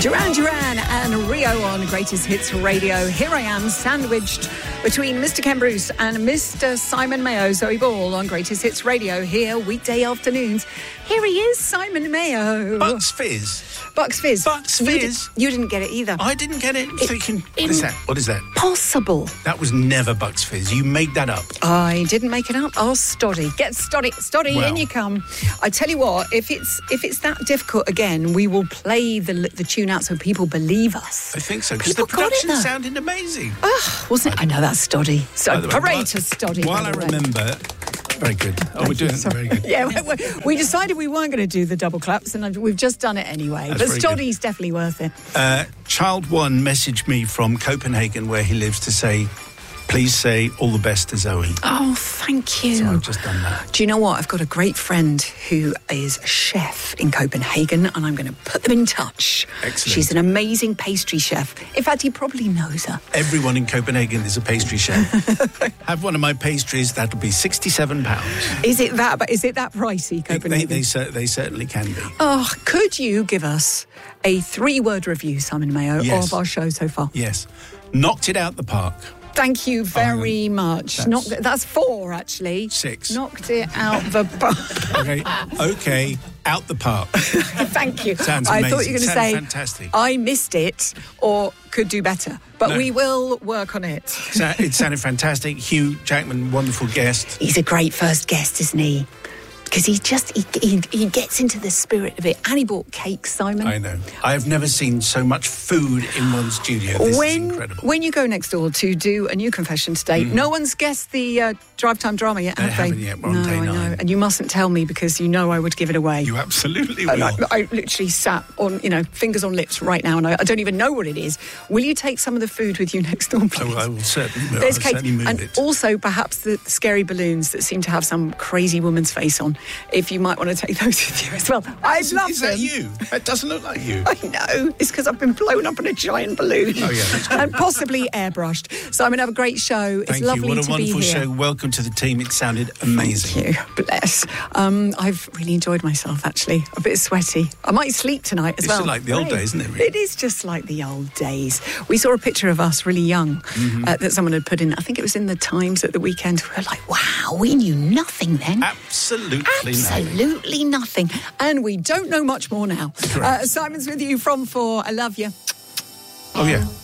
Duran and Rio on Greatest Hits Radio. Here I am, sandwiched between Mr. Ken Bruce and Mr. Simon Mayo. Zoe Ball on Greatest Hits Radio here weekday afternoons. Here he is, Simon Mayo. Bucks Fizz. Bucks Fizz. Bucks Fizz. You didn't get it either. I didn't get it. Thinking, what is that? What is that? Possible. That was never Bucks Fizz. You made that up. I didn't make it up. Oh, Stoddy. Get Stoddy. Stoddy, Well. in you come. I tell you what, if it's that difficult again, we will play the tune out so people believe us. I think so, because the People got it, production though. sounded amazing. Wasn't it? I know that's Stoddy. So By the way, hooray to Stoddy. While by I the way. remember... Very good. Oh, we're doing it very good. Yeah, we decided we weren't going to do the double claps, and we've just done it anyway. That's But very Stoddy's definitely worth it. Child One messaged me from Copenhagen, where he lives, to say, please say all the best to Zoe. Oh, thank you. So I've just done that. Do you know what? I've got a great friend who is a chef in Copenhagen, and I'm going to put them in touch. Excellent. She's an amazing pastry chef. In fact, he probably knows her. Everyone in Copenhagen is a pastry chef. Have one of my pastries, that'll be £67. Is it that pricey, Copenhagen? They certainly can be. Oh, could you give us a 3-word review, Simon Mayo, Yes. of our show so far? Yes. Knocked it out the park. Thank you very much. That's 4, actually. 6. Knocked it out the park. Okay, out the park. Thank you. Sounds I amazing. thought you were going to Sounds say, fantastic. I missed it or could do better. But No. we will work on it. It sounded fantastic. Hugh Jackman, wonderful guest. He's a great first guest, isn't he? Because he gets into the spirit of it. And he bought cake, Simon. I know. I have never seen so much food in one studio. This is incredible. When you go next door to do a new confession today, no one's guessed the drive time drama yet, They have they? haven't yet. We're on No, day I 9. know. And you mustn't tell me because you know I would give it away. You absolutely And will. I literally sat on, fingers on lips right now, and I don't even know what it is. Will you take some of the food with you next door, please? I will certainly move, There's I'll cake, certainly move and it. also perhaps the scary balloons that seem to have some crazy woman's face on. If you might want to take those with you as well. I love Is them. that you? That doesn't look like you. I know. It's because I've been blown up in a giant balloon. Oh, yeah, that's good. And possibly airbrushed. Simon, have a great show. It's Thank lovely you. What to a wonderful be here. show. Welcome to the team. It sounded amazing. Thank you. Bless. I've really enjoyed myself, actually. A bit sweaty. I might sleep tonight as It's well. just like the old Great. days, isn't it, really? It is just like the old days. We saw a picture of us really young that someone had put in. I think it was in the Times at the weekend. We were like, wow, we knew nothing then. Absolutely nothing. And we don't know much more now. Correct. Simon's with you from 4. I love you. Oh, yeah.